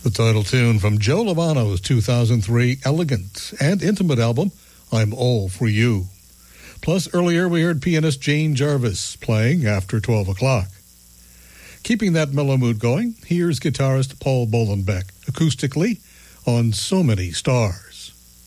The title tune from Joe Lovano's 2003 elegant and intimate album, I'm All For You. Plus, earlier we heard pianist Jane Jarvis playing After 12 o'clock. Keeping that mellow mood going, here's guitarist Paul Bolenbeck acoustically on So Many Stars.